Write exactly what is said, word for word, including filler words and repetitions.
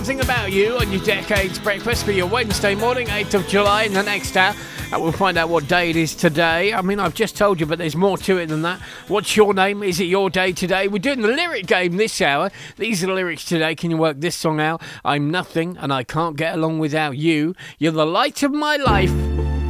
Something about you on your Decades Breakfast for your Wednesday morning, eighth of July. In the next hour, and we'll find out what day it is today. I mean, I've just told you, but there's more to it than that. What's your name? Is it your day today? We're doing the lyric game this hour. These are the lyrics today. Can you work this song out? I'm nothing and I can't get along without you. You're the light of my life.